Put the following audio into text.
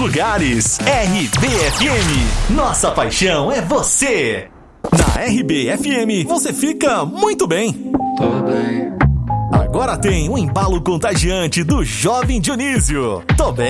lugares. RBFM, nossa paixão é você. Na RBFM você fica muito bem. Tô bem. Agora tem um embalo contagiante do Jovem Dionísio. Tô bem.